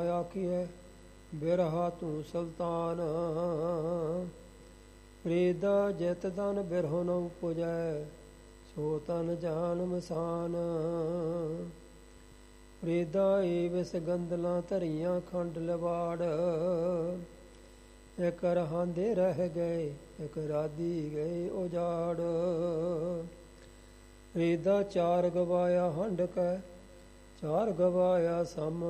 ਆਖੀਐ ਬਿਰਹਾ ਤੂੰ ਸੁਲਤਾਨ। ਪ੍ਰੀਦਾ ਜਿਤ ਤਨ ਬਿਰਹੁ ਨ ਉਪਜੈ, ਸੋ ਤਨ ਜਾਨ ਮਸਾਨ। ਪ੍ਰੀਦਾ ਏ ਵਿਸ ਗੰਦਲਾਂ ਧਰੀਆਂ ਖੰਡ ਲਵਾੜ, ਇਕ ਰਹਾਂਦੇ ਰਹਿ ਗਏ ਇਕ ਰਾਧੀ ਗਏ ਉਜਾੜ। ਪ੍ਰੀਦਾ ਚਾਰ ਗਵਾਇਆ ਹੰਡ ਕੈ, ਚਾਰ ਗਵਾਇਆ ਸਮ।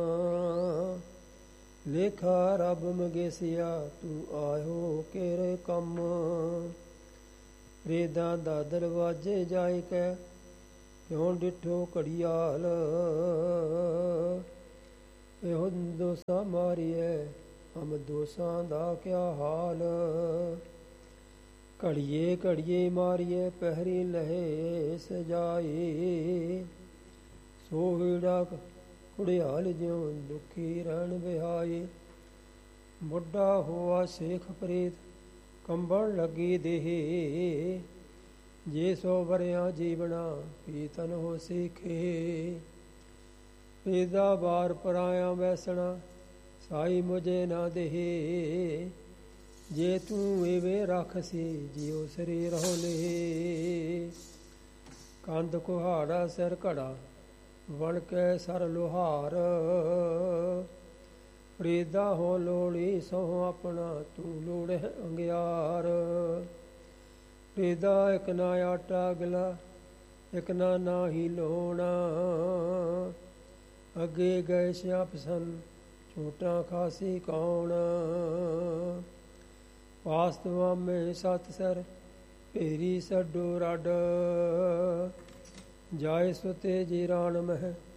ਲੇਖਾ ਰੱਬ ਮਗੇਸਿਆ ਤੂੰ ਆਇਓ ਕਿਹੜੇ ਕੰਮ। ਪ੍ਰੀਦਾ ਦਾ ਦਰਵਾਜੇ ਜਾਇ ਕੈ, ਕਿਉਂ ਡਿਠੋ ਘੜੀਆਲ। ਇਹੋ ਦੋਸਾ ਮਾਰੀਐ ਹਮ ਦੋਸਾਂ ਦਾ ਕਿਆ ਹਾਲ। ਘੜੀਏ ਘੜੀਏ ਮਾਰੀਏ ਪਹਿਰੀ ਲਹੇ ਸਜਾਈ। ਸੋ ਹੀੜਾ ਘੜਿਆਲ ਜਿਉਂ ਦੁਖੀ ਰਹਿਣ ਬਿਹਾਈ। ਬੁੱਢਾ ਹੋਆ ਸੇਖ ਪ੍ਰੀਤ ਕੰਬਣ ਲੱਗੀ ਦੇਹ, ਜੇ 100 ਵਰਿਆਂ ਜੀਵਣਾ ਪੀਤਨ ਹੋ ਸਿੱਖੇ। ਪ੍ਰੀਦਾ ਬਾਰ ਪਰਾਇਆ ਵੈਸਣਾ ਸਾਈ ਮੁਝੇ ਨਾ ਦੇਹ, ਜੇ ਤੂੰ ਇਵੇਂ ਰੱਖਸੀ ਜਿਉ ਸਰੀਰ ਹੋ ਲੇ। ਕੰਧ ਕੁਹਾੜਾ ਸਿਰ ਘੜਾ ਵਣ ਕੇ ਸਰ ਲੋਹਾਰ। ਪ੍ਰੀਦਾ ਹੋ ਲੋੜੀ ਸਹੁ ਆਪਣਾ ਤੂੰ ਲੋੜੇ ਅੰਗਿਆਰ। ਪ੍ਰੀਦਾ ਇਕ ਨਾ ਆਟਾ ਗਲਾ ਇਕ ਨਾ ਨਾਹੀ ਲੋਣਾ, ਅੱਗੇ ਗਏ ਸਿਆਪ ਸਨ ਝੂਟਾਂ ਖਾਸੀ ਕੌਣ। ਵਾਸਤਵਾ ਮੇ ਸਤ ਸਰ ਭੇਰੀ ਸੱਡੋ ਰੱਡ, ਜਾਏ ਸੁਤੇ ਜੀ ਰਾਣ ਮਹਿ